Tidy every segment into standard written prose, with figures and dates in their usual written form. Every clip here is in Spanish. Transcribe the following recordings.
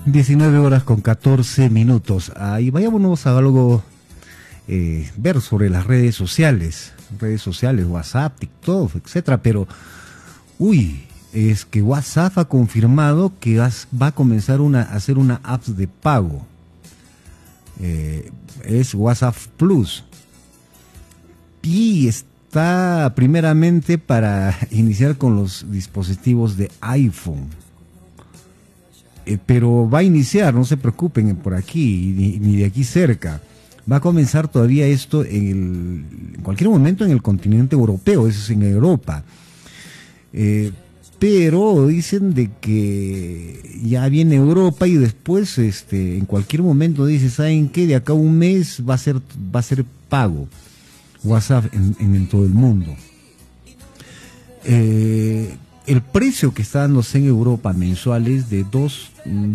19 horas con 14 minutos. Y vayámonos a algo, ver sobre las redes sociales, WhatsApp, TikTok, etcétera. Pero, es que WhatsApp ha confirmado que va a comenzar a hacer una app de pago. Es WhatsApp Plus. Y está primeramente para iniciar con los dispositivos de iPhone. Pero va a iniciar, no se preocupen por aquí, ni de aquí cerca. Va a comenzar todavía esto en cualquier momento en el continente europeo, eso es en Europa. Pero dicen de que ya viene Europa y después en cualquier momento dice, ¿saben qué? De acá a un mes va a ser pago WhatsApp en todo el mundo. El precio que está dándose en Europa mensual es de 2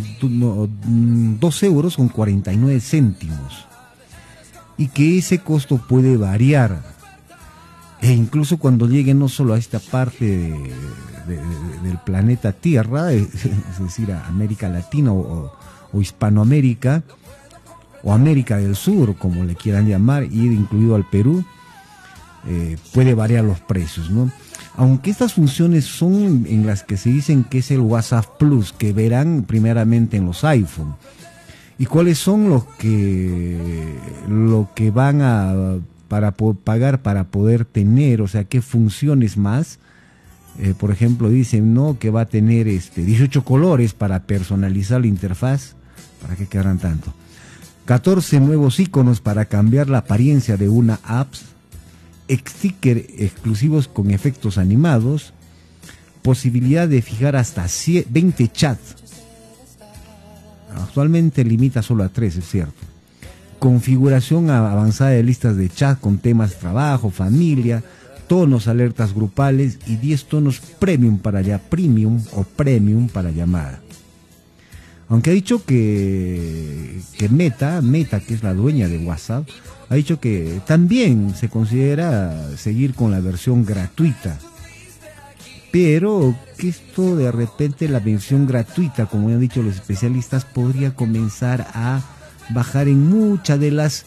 euros con 49 céntimos. Y que ese costo puede variar. E incluso cuando llegue no solo a esta parte del planeta Tierra, es decir, a América Latina o Hispanoamérica, o América del Sur, como le quieran llamar, y incluido al Perú, puede variar los precios, ¿no? Aunque estas funciones son en las que se dicen que es el WhatsApp Plus, que verán primeramente en los iPhone. ¿Y cuáles son lo que van a pagar para poder tener? O sea, ¿qué funciones más? Por ejemplo, dicen, ¿no?, que va a tener 18 colores para personalizar la interfaz. ¿Para qué quedarán tanto? 14 nuevos iconos para cambiar la apariencia de una app. Stickers exclusivos con efectos animados, posibilidad de fijar hasta 20 chats. Actualmente limita solo a 3, es cierto. Configuración avanzada de listas de chat con temas trabajo, familia, tonos, alertas grupales y 10 tonos premium para llamada. Aunque ha dicho que Meta, que es la dueña de WhatsApp, ha dicho que también se considera seguir con la versión gratuita. Pero que esto de repente, la versión gratuita, como han dicho los especialistas, podría comenzar a bajar en muchas de las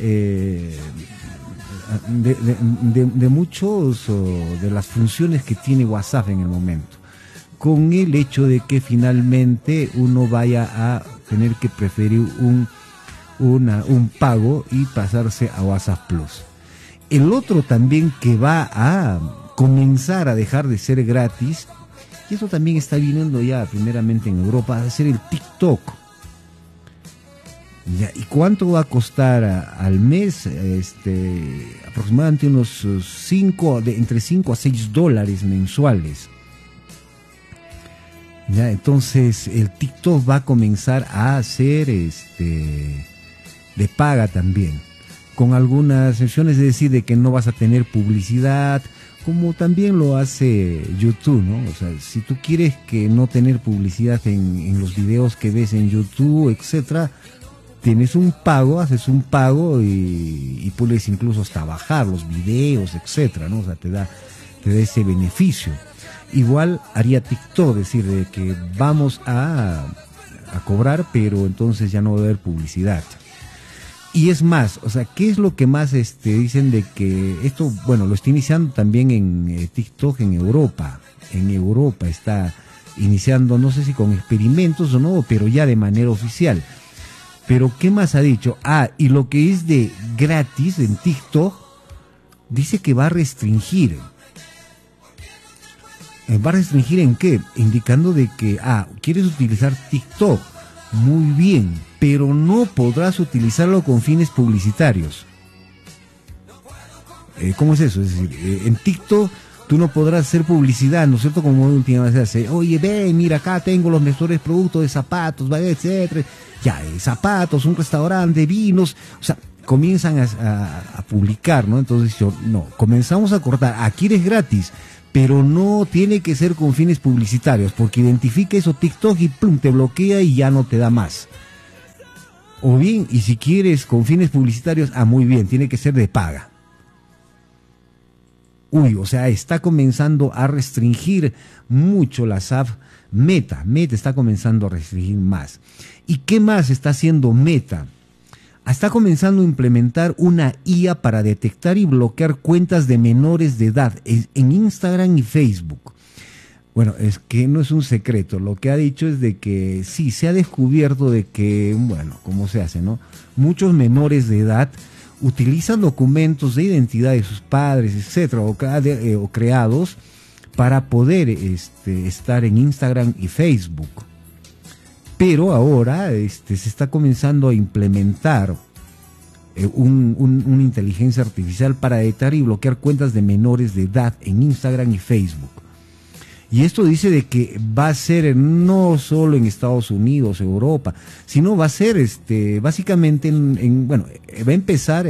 de las funciones que tiene WhatsApp en el momento, con el hecho de que finalmente uno vaya a tener que preferir un pago y pasarse a WhatsApp Plus. El otro también que va a comenzar a dejar de ser gratis, y eso también está viniendo ya primeramente en Europa, va a ser el TikTok. Ya, ¿y cuánto va a costar al mes? Aproximadamente unos entre 5 a 6 dólares mensuales. Ya, entonces el TikTok va a comenzar a ser de paga también, con algunas excepciones, es decir, de que no vas a tener publicidad, como también lo hace YouTube, ¿no? O sea, si tú quieres que no tener publicidad en los videos que ves en YouTube, etcétera, tienes un pago, haces un pago y puedes incluso hasta bajar los videos, etcétera, ¿no? O sea, te da ese beneficio. Igual haría TikTok, decir, de que vamos a cobrar, pero entonces ya no va a haber publicidad. Y es más, o sea, ¿qué es lo que más dicen de que esto, bueno, lo está iniciando también en TikTok en Europa? En Europa está iniciando, no sé si con experimentos o no, pero ya de manera oficial. Pero ¿qué más ha dicho? Y lo que es de gratis en TikTok, dice que va a restringir. ¿Va a restringir en qué? Indicando de que, ¿quieres utilizar TikTok? Muy bien, pero no podrás utilizarlo con fines publicitarios. ¿Cómo es eso? Es decir, en TikTok tú no podrás hacer publicidad, ¿no es cierto? Como últimamente se hace, oye, ven, mira, acá tengo los mejores productos de zapatos, etcétera. Ya, zapatos, un restaurante, vinos, o sea, comienzan a publicar, ¿no? Entonces comenzamos a cortar, aquí eres gratis, pero no tiene que ser con fines publicitarios, porque identifica eso TikTok y plum, te bloquea y ya no te da más. O bien, y si quieres con fines publicitarios, muy bien, tiene que ser de paga. o sea, está comenzando a restringir mucho las apps. Meta está comenzando a restringir más. ¿Y qué más está haciendo Meta? Está comenzando a implementar una IA para detectar y bloquear cuentas de menores de edad en Instagram y Facebook. Bueno, es que no es un secreto. Lo que ha dicho es de que sí, se ha descubierto de que, bueno, ¿cómo se hace, no? Muchos menores de edad utilizan documentos de identidad de sus padres, etcétera, o creados para poder estar en Instagram y Facebook. Pero ahora se está comenzando a implementar una inteligencia artificial para detectar y bloquear cuentas de menores de edad en Instagram y Facebook. Y esto dice de que va a ser no solo en Estados Unidos, Europa, sino va a ser básicamente bueno, va a empezar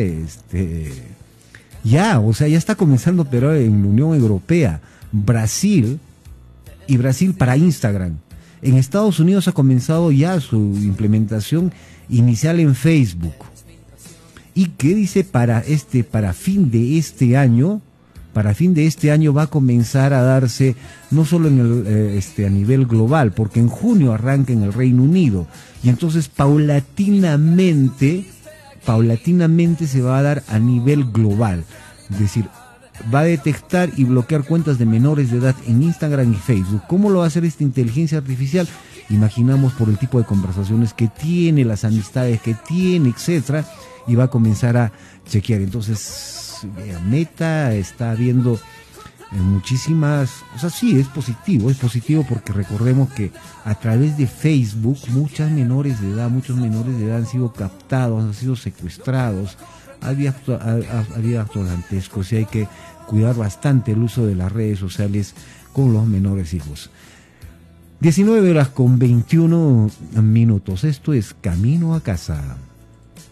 ya está comenzando, pero en la Unión Europea, Brasil para Instagram. En Estados Unidos ha comenzado ya su implementación inicial en Facebook. ¿Y qué dice para fin de este año? Para fin de este año va a comenzar a darse no solo en a nivel global, porque en junio arranca en el Reino Unido, y entonces paulatinamente se va a dar a nivel global. Es decir, va a detectar y bloquear cuentas de menores de edad en Instagram y Facebook. ¿Cómo lo va a hacer esta inteligencia artificial? Imaginamos por el tipo de conversaciones que tiene, las amistades que tiene, etcétera, y va a comenzar a chequear. Entonces, Meta está viendo muchísimas, sí, es positivo porque recordemos que a través de Facebook muchos menores de edad han sido captados, han sido secuestrados, había actos dantescos, y hay que cuidar bastante el uso de las redes sociales con los menores hijos. 19:21 horas. Esto es Camino a Casa.